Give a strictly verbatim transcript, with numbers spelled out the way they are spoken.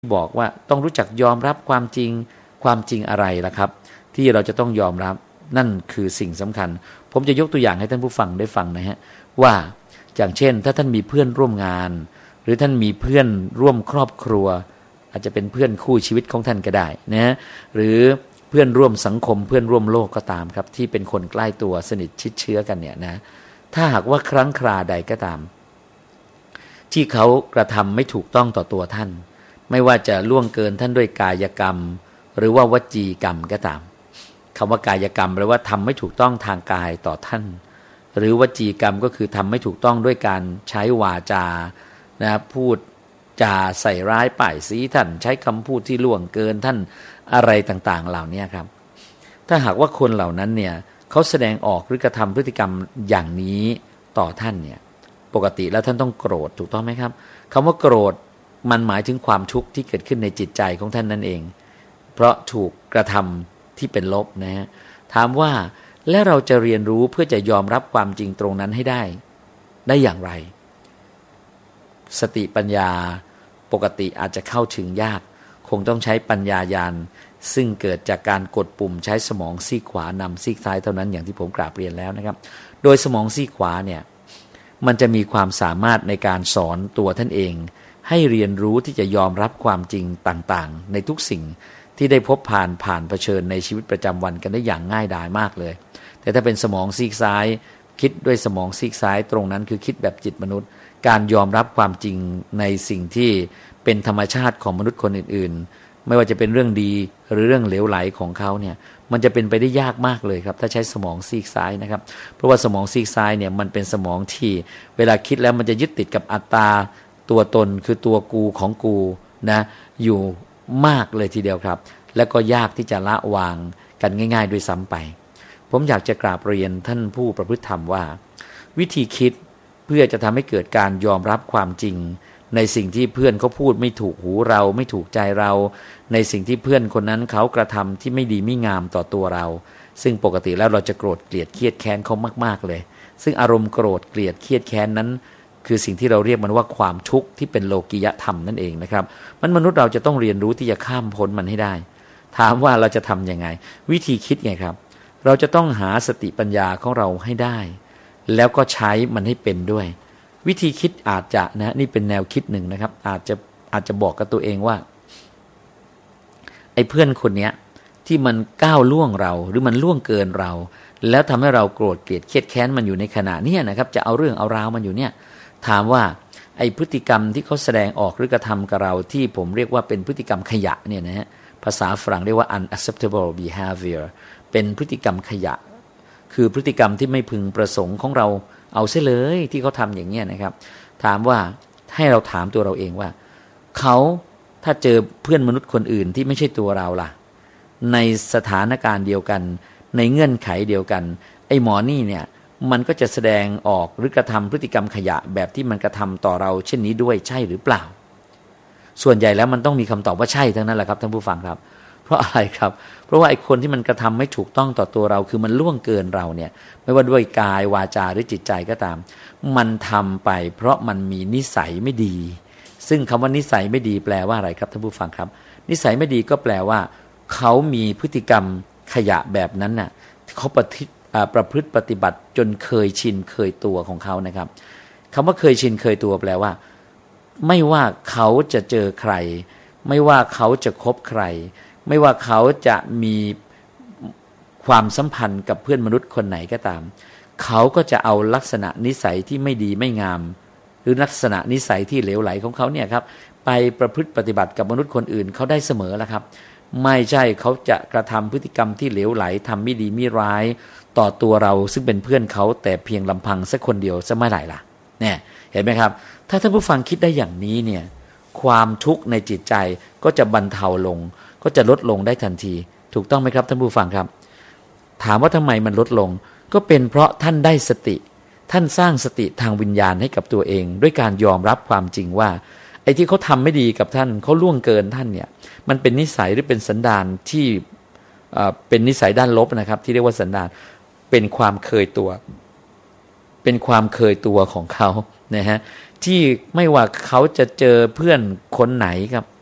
บอกว่าต้องรู้จักยอมรับความจริงความจริงอะไรล่ะครับที่เราจะต้องยอมรับนั่นคือสิ่งสำคัญผมจะยกตัวอย่างให้ท่านผู้ฟังได้ฟังนะฮะว่าอย่างเช่นถ้าท่านมีเพื่อนร่วมงานหรือท่านมีเพื่อนร่วมครอบครัวอาจจะเป็นเพื่อนคู่ชีวิตของท่านก็ได้นะหรือเพื่อนร่วมสังคมเพื่อนร่วมโลกก็ตามครับที่เป็นคนใกล้ตัวสนิทชิดเชื้อกันเนี่ยนะถ้าหากว่าครั้งคราใดก็ตามที่เขากระทำไม่ถูกต้องต่อตัวท่านไม่ว่าจะล่วงเกินท่านด้วยกายกรรมหรือว่าวจีกรรมก็ตามคำว่ากายกรรมแปลว่าทำไม่ถูกต้องทางกายต่อท่านหรือวจีกรรมก็คือทำไม่ถูกต้องด้วยการใช้วาจานะพูดจาใส่ร้ายป้ายสีท่านใช้คำพูดที่ล่วงเกินท่านอะไรต่างๆเหล่านี้ครับถ้าหากว่าคนเหล่านั้นเนี่ยเขาแสดงออกหรือกระทำพฤติกรรมอย่างนี้ต่อท่านเนี่ยปกติแล้วท่านต้องโกรธถูกต้องไหมครับคำว่าโกรธมันหมายถึงความทุกข์ที่เกิดขึ้นในจิตใจของท่านนั่นเองเพราะถูกกระทำที่เป็นลบนะฮะถามว่าและเราจะเรียนรู้เพื่อจะยอมรับความจริงตรงนั้นให้ได้ได้อย่างไรสติปัญญาปกติอาจจะเข้าถึงยากคงต้องใช้ปัญญาญาณซึ่งเกิดจากการกดปุ่มใช้สมองซีกขวานำซีกซ้ายเท่านั้นอย่างที่ผมกราบเรียนแล้วนะครับโดยสมองซีกขวาเนี่ยมันจะมีความสามารถในการสอนตัวท่านเองให้เรียนรู้ที่จะยอมรับความจริงต่างๆในทุกสิ่งที่ได้พบผ่านผ่านเผชิญในชีวิตประจำวันกันได้อย่างง่ายดายมากเลยแต่ถ้าเป็นสมองซีกซ้ายคิดด้วยสมองซีกซ้ายตรงนั้นคือคิดแบบจิตมนุษย์การยอมรับความจริงในสิ่งที่เป็นธรรมชาติของมนุษย์คนอื่นๆไม่ว่าจะเป็นเรื่องดีหรือเรื่องเหลวไหลของเขาเนี่ยมันจะเป็นไปได้ยากมากเลยครับถ้าใช้สมองซีกซ้ายนะครับเพราะว่าสมองซีกซ้ายเนี่ยมันเป็นสมองที่เวลาคิดแล้วมันจะยึดติดกับอัตตาตัวตนคือตัวกูของกูนะอยู่มากเลยทีเดียวครับแล้วก็ยากที่จะละวางกันง่ายๆด้วยซ้ำไปผมอยากจะกราบเรียนท่านผู้ประพฤติธรรมว่าวิธีคิดเพื่อจะทำให้เกิดการยอมรับความจริงในสิ่งที่เพื่อนเขาพูดไม่ถูกหูเราไม่ถูกใจเราในสิ่งที่เพื่อนคนนั้นเขากระทำที่ไม่ดีไม่งามต่อตัวเราซึ่งปกติแล้วเราจะโกรธเกลียดเครียดแค้นเขามากๆเลยซึ่งอารมณ์โกรธเกลียดเครียดแค้นนั้นคือสิ่งที่เราเรียกมันว่าความทุกข์ที่เป็นโลกิยธรรมนั่นเองนะครับมันมนุษย์เราจะต้องเรียนรู้ที่จะข้ามพ้นมันให้ได้ถามว่าเราจะทำยังไงวิธีคิดไงครับเราจะต้องหาสติปัญญาของเราให้ได้แล้วก็ใช้มันให้เป็นด้วยวิธีคิดอาจจะนะนี่เป็นแนวคิดหนึ่งนะครับอาจจะอาจจะบอกกับตัวเองว่าไอ้เพื่อนคนเนี้ยที่มันก้าวล่วงเราหรือมันล่วงเกินเราแล้วทำให้เราโกรธเกลียดเครียดแค้นมันอยู่ในขณะนี้นะครับจะเอาเรื่องเอาราวมันอยู่เนี่ยถามว่าไอ้พฤติกรรมที่เขาแสดงออกหรือกระทำกับเราที่ผมเรียกว่าเป็นพฤติกรรมขยะเนี่ยนะฮะภาษาฝรั่งเรียกว่า unacceptable behavior เป็นพฤติกรรมขยะคือพฤติกรรมที่ไม่พึงประสงค์ของเราเอาเสียเลยที่เขาทำอย่างเงี้ยนะครับถามว่าให้เราถามตัวเราเองว่าเขาถ้าเจอเพื่อนมนุษย์คนอื่นที่ไม่ใช่ตัวเราล่ะในสถานการณ์เดียวกันในเงื่อนไขเดียวกันไอ้หมอนี่เนี่ยมันก็จะแสดงออกหรือกระทำพฤติกรรมขยะแบบที่มันกระทำต่อเราเช่นนี้ด้วยใช่หรือเปล่าส่วนใหญ่แล้วมันต้องมีคำตอบว่าใช่ทั้งนั้นแหละครับท่านผู้ฟังครับเพราะอะไรครับเพราะว่าไอ้คนที่มันกระทำไม่ถูกต้องต่อตัวเราคือมันล่วงเกินเราเนี่ยไม่ว่าด้วยกายวาจาหรือจิตใจก็ตามมันทำไปเพราะมันมีนิสัยไม่ดีซึ่งคำว่านิสัยไม่ดีแปลว่าอะไรครับท่านผู้ฟังครับนิสัยไม่ดีก็แปลว่าเขามีพฤติกรรมขยะแบบนั้นน่ะเขาประพฤติประพฤติปฏิบัติจนเคยชินเคยตัวของเขานะครับคำว่าเคยชินเคยตัวแปลว่าไม่ว่าเขาจะเจอใครไม่ว่าเขาจะคบใครไม่ว่าเขาจะมีความสัมพันธ์กับเพื่อนมนุษย์คนไหนก็ตามเขาก็จะเอาลักษณะนิสัยที่ไม่ดีไม่งามหรือลักษณะนิสัยที่เหลวไหลของเขาเนี่ยครับไปประพฤติปฏิบัติกับมนุษย์คนอื่นเขาได้เสมอแล้วครับไม่ใช่เขาจะกระทำพฤติกรรมที่เหลวไหลทำไม่ดีไม่ร้ายต่อตัวเราซึ่งเป็นเพื่อนเขาแต่เพียงลำพังสักคนเดียวจะไม่ไหลล่ะเนี่ยเห็นไหมครับถ้าท่านผู้ฟังคิดได้อย่างนี้เนี่ยความทุกข์ในจิตใจก็จะบรรเทาลงก็จะลดลงได้ทันทีถูกต้องไหมครับท่านผู้ฟังครับถามว่าทำไมมันลดลงก็เป็นเพราะท่านได้สติท่านสร้างสติทางวิญญาณให้กับตัวเองด้วยการยอมรับความจริงว่าไอ้ที่เขาทำไม่ดีกับท่านเขาล่วงเกินท่านเนี่ยมันเป็นนิสัยหรือเป็นสันดานที่เป็นนิสัยด้านลบนะครับที่เรียกว่าสันดานเป็นความเคยตัวเป็นความเคยตัวของเขานะฮะที่ไม่ว่าเขาจะเจอเพื่อนคนไหนครับ